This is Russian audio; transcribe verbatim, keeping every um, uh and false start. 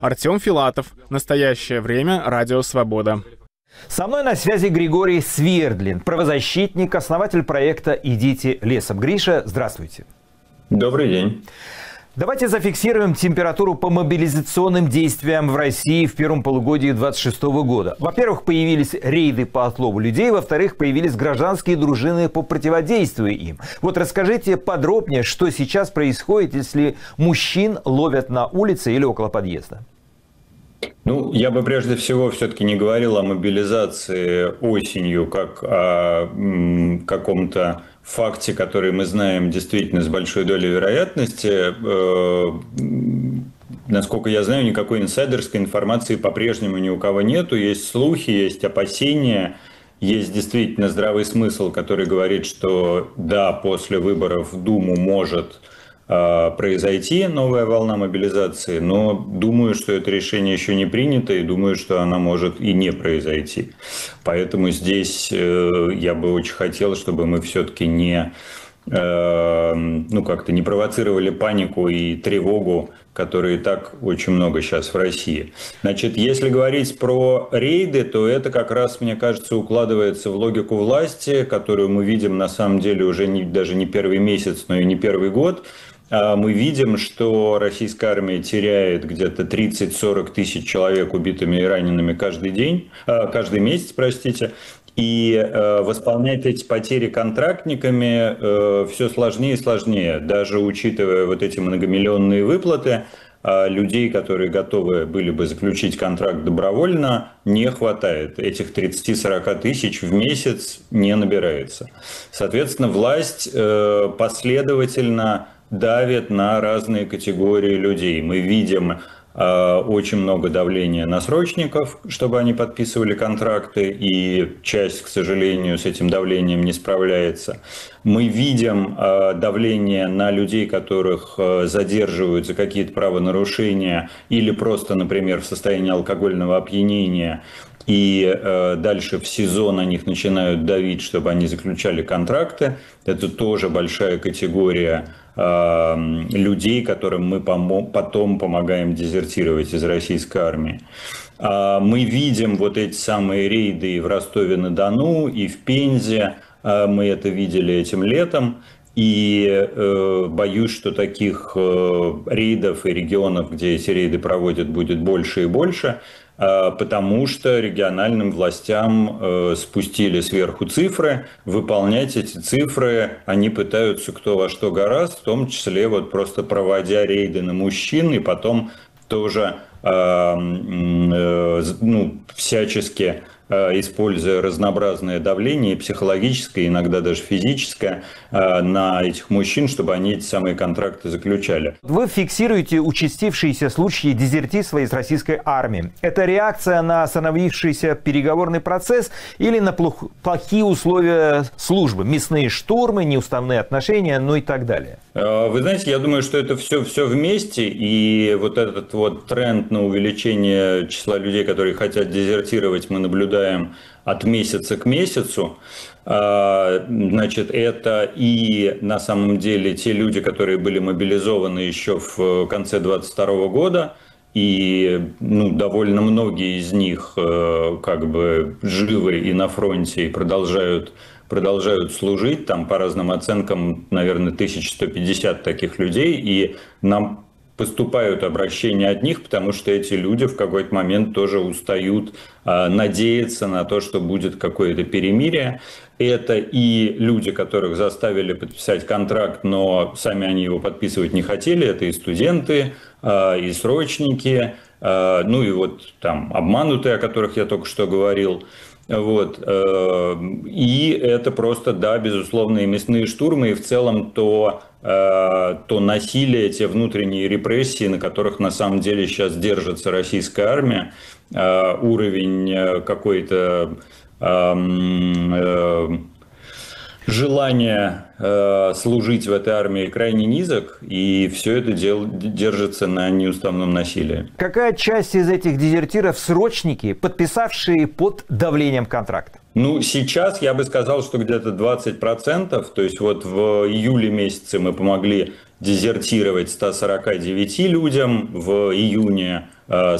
Артем Филатов. Настоящее время. Радио Свобода. Со мной на связи Григорий Свердлин, правозащитник, основатель проекта «Идите лесом». Гриша, здравствуйте. Добрый день. Давайте зафиксируем температуру по мобилизационным действиям в России в первом полугодии две тысячи двадцать шестого года. Во-первых, появились рейды по отлову людей, во-вторых, появились гражданские дружины по противодействию им. Вот расскажите подробнее, что сейчас происходит, если мужчин ловят на улице или около подъезда. Ну, я бы прежде всего все-таки не говорил о мобилизации осенью как о м, каком-то факте, который мы знаем действительно с большой долей вероятности. Э, насколько я знаю, никакой инсайдерской информации по-прежнему ни у кого нету. Есть слухи, есть опасения, есть действительно здравый смысл, который говорит, что да, после выборов в Думу может произойти новая волна мобилизации, но думаю, что это решение еще не принято, и думаю, что она может и не произойти. Поэтому здесь я бы очень хотел, чтобы мы все-таки не, ну, как-то не провоцировали панику и тревогу, которые и так очень много сейчас в России. Значит, если говорить про рейды, то это как раз, мне кажется, укладывается в логику власти, которую мы видим на самом деле уже не, даже не первый месяц, но и не первый год. Мы видим, что российская армия теряет где-то тридцать-сорок тысяч человек убитыми и ранеными каждый день, каждый месяц, простите. И восполнять эти потери контрактниками все сложнее и сложнее, даже учитывая вот эти многомиллионные выплаты. Людей, которые готовы были бы заключить контракт добровольно, не хватает. Этих тридцать-сорок тысяч в месяц не набирается. Соответственно, власть последовательно давит на разные категории людей. Мы видим э, очень много давления на срочников, чтобы они подписывали контракты, и часть, к сожалению, с этим давлением не справляется. Мы видим э, давление на людей, которых э, задерживают за какие-то правонарушения или просто, например, в состоянии алкогольного опьянения. И э, дальше в СИЗО на них начинают давить, чтобы они заключали контракты. Это тоже большая категория э, людей, которым мы помо- потом помогаем дезертировать из российской армии. Э, мы видим вот эти самые рейды и в Ростове-на-Дону, и в Пензе. Э, мы это видели этим летом. И э, боюсь, что таких э, рейдов и регионов, где эти рейды проводят, будет больше и больше, э, потому что региональным властям э, спустили сверху цифры. Выполнять эти цифры они пытаются кто во что гораст, в том числе вот просто проводя рейды на мужчин и потом тоже э, э, ну, всячески используя разнообразное давление, психологическое, иногда даже физическое, на этих мужчин, чтобы они эти самые контракты заключали. Вы фиксируете участившиеся случаи дезертирства из российской армии. Это реакция на остановившийся переговорный процесс или на плохие условия службы? Мясные штурмы, неуставные отношения, ну и так далее. Вы знаете, я думаю, что это все, все вместе, и вот этот вот тренд на увеличение числа людей, которые хотят дезертировать, мы наблюдаем от месяца к месяцу. Значит, это и на самом деле те люди, которые были мобилизованы еще в конце двадцать второго года, и ну, довольно многие из них как бы живы и на фронте, и продолжают продолжают служить, там по разным оценкам, наверное, тысяча сто пятьдесят таких людей, и нам поступают обращения от них, потому что эти люди в какой-то момент тоже устают э, надеяться на то, что будет какое-то перемирие. Это и люди, которых заставили подписать контракт, но сами они его подписывать не хотели, это и студенты, э, и срочники, э, ну и вот там обманутые, о которых я только что говорил. Вот. И это просто, да, безусловно, мясные штурмы, и в целом то, то насилие, те внутренние репрессии, на которых на самом деле сейчас держится российская армия, уровень какой-то желание э, служить в этой армии крайне низок, и все это дел, держится на неуставном насилии. Какая часть из этих дезертиров срочники, подписавшие под давлением контракта? Ну, сейчас я бы сказал, что где-то двадцать процентов, то есть вот в июле месяце мы помогли дезертировать ста сорока девяти людям в июне,